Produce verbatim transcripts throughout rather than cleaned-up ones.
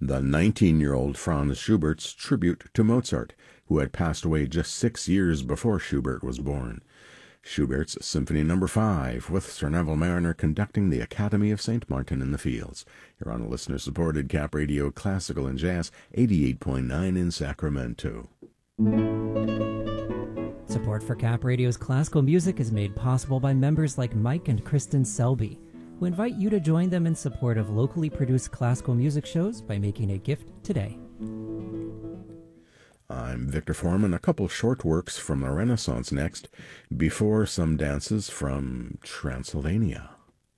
the nineteen-year-old Franz Schubert's tribute to Mozart, who had passed away just six years before Schubert was born. Schubert's Symphony Number five, with Sir Neville Mariner conducting the Academy of Saint Martin in the Fields. You're on a listener-supported Cap Radio Classical and Jazz, eighty-eight point nine in Sacramento. Support for Cap Radio's classical music is made possible by members like Mike and Kristen Selby, who invite you to join them in support of locally produced classical music shows by making a gift today. I'm Victor Foreman. A couple short works from the Renaissance next, before some dances from Transylvania.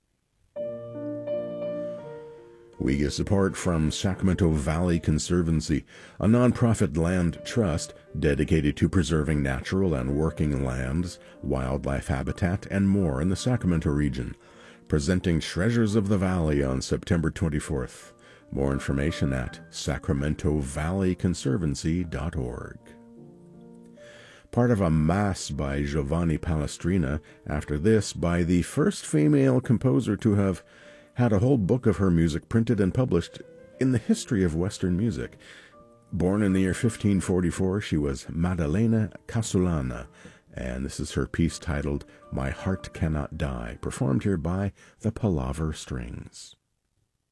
We get support from Sacramento Valley Conservancy, a nonprofit land trust dedicated to preserving natural and working lands, wildlife habitat, and more in the Sacramento region, presenting Treasures of the Valley on September twenty-fourth. More information at sacramento valley conservancy dot org. Part of a Mass by Giovanni Palestrina, after this by the first female composer to have had a whole book of her music printed and published in the history of Western music. Born in the year fifteen forty-four, she was Maddalena Casulana, and this is her piece titled My Heart Cannot Die, performed here by the Palaver Strings.